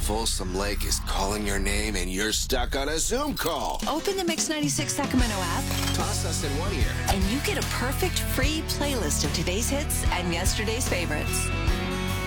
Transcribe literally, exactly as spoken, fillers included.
Folsom Lake is calling your name and you're stuck on a Zoom call. Open the Mix ninety-six Sacramento app. Toss us in one ear. And you get a perfect free playlist of today's hits and yesterday's favorites.